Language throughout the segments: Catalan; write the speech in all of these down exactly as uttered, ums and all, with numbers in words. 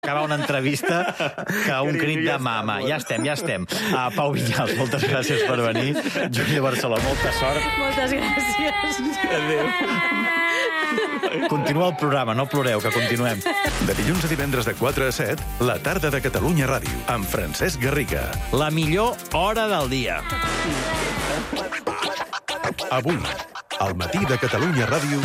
acabar una entrevista que un crit de mama. Ja estem, ja estem. Uh, Pau Vinyals, moltes gràcies per venir. Júlia Barceló, molta sort. Moltes gràcies. Adéu. Continua el programa, no ploreu, que continuem. De dilluns a divendres de quatre a set, la tarda de Catalunya Ràdio, amb Francesc Garriga. La millor hora del dia. Avui, al matí de Catalunya Ràdio...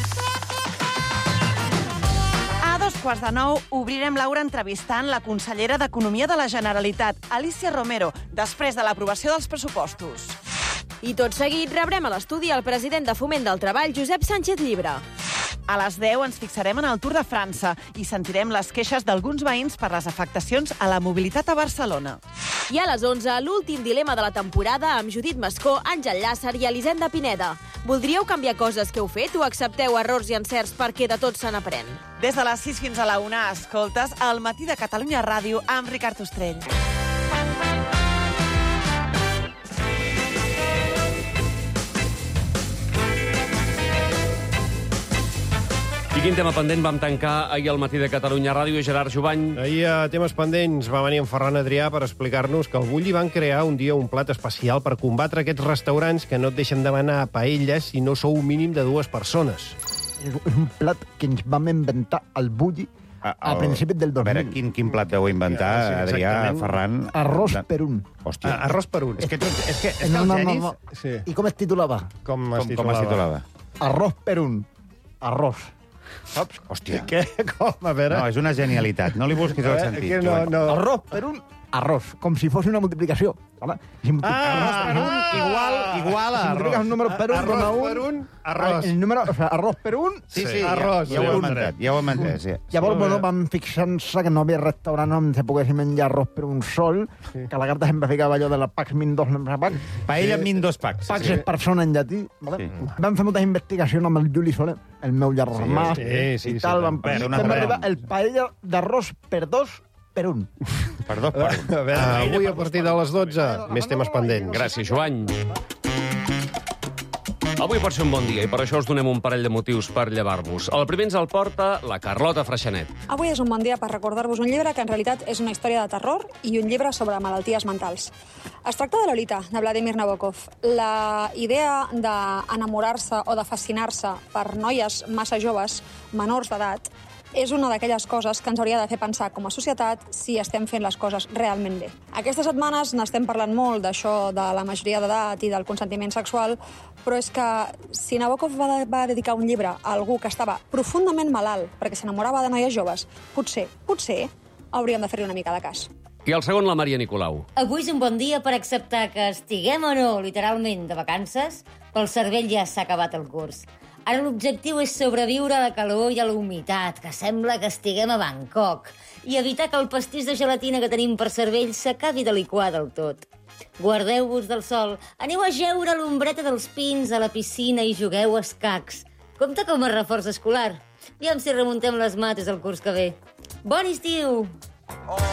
A dos quarts de nou obrirem l'hora entrevistant la consellera d'Economia de la Generalitat, Alícia Romero, després de l'aprovació dels pressupostos. I tot seguit rebrem a l'estudi el president de Foment del Treball, Josep Sánchez Llibre. A les deu ens fixarem en el Tour de França i sentirem les queixes d'alguns veïns per les afectacions a la mobilitat a Barcelona. I a les onze, l'últim dilema de la temporada amb Judit Mascó, Àngel Llàcer i Elisenda Pineda. Voldríeu canviar coses que heu fet o accepteu errors i encerts perquè de tot se n'aprèn? Des de les sis fins a la una, escoltes El matí de Catalunya Ràdio amb Ricard Ostrell. I quin tema pendent vam tancar ahir al matí de Catalunya Ràdio? Gerard Jubany. Ahir a temes pendents va venir en Ferran Adrià per explicar-nos que al Bulli van crear un dia un plat especial per combatre aquests restaurants que no et deixen demanar paelles si no sou un mínim de dues persones. És un plat que ens vam inventar al Bulli a, a principis del dos mil. A veure, quin, quin plat deu inventar, sí, Adrià, Ferran? Arròs per un. Hòstia. Ah, arròs per un. És que, tu, és que, és que No, el no, no, genis... no. Sí. I com es titulava? Com, Com, com es titulava? Arròs per un. Arròs. Saps? Hòstia. Què? Com? A veure... No, és una genialitat. No li busquis el Eh, sentit. que no, Joan. no. Arròs per un. Arròs. Com si fos una multiplicació. Vale? Si multipliques Ah, Per un, igual, igual a si multipliques arròs. un número per un, Arròs dona un. per un, arròs. El número, o sigui, arròs per un. Sí, sí, Sí. ja, Arròs, ja ho sí. hem entès, ja ho hem entès. Sí. Llavors, Sí, bueno, bé. vam fixar-se que no havia restaurant on se pogués menjar arròs per un sol, Sí. que a la carta sempre ficava allò de la Pax Min dos, no Pax. Paella amb dos packs. Pax és persona en llatí. Vale? Sí. Vam fer moltes investigacions amb el Juli Soler, el meu germà, Sí, sí, sí, i tal. sí, vam, per i una vam per arribar un. el paella d'arròs per dos per un. Per dos, per un. A veure, avui a partir de les dotze, més temes pendents. Gràcies, Joan. Avui pot ser un bon dia i per això us donem un parell de motius per llevar-vos. El primer ens el porta la Carlota Freixanet. Avui és un bon dia per recordar-vos un llibre que en realitat és una història de terror i un llibre sobre malalties mentals. Es tracta de Lolita, de Vladimir Nabokov. La idea d'enamorar-se o de fascinar-se per noies massa joves, menors d'edat, és una d'aquelles coses que ens hauria de fer pensar com a societat si estem fent les coses realment bé. Aquestes setmanes n'estem parlant molt d'això de la majoria d'edat i del consentiment sexual, però és que si Nabokov va, va dedicar un llibre a algú que estava profundament malalt perquè s'enamorava de noies joves, potser, potser hauríem de fer-li una mica de cas. I el segon, la Maria Nicolau. Avui és un bon dia per acceptar que estiguem o no, literalment, de vacances, pel cervell ja s'ha acabat el curs. Ara l'objectiu és sobreviure a la calor i a la humitat, que sembla que estiguem a Bangkok, i evitar que el pastís de gelatina que tenim per cervell s'acabi de liquar del tot. Guardeu-vos del sol, aneu a jeure a l'ombreta dels pins a la piscina i jugueu a escacs. Compte com a reforç escolar. Aviam si remuntem les mates el curs que ve. Bon estiu!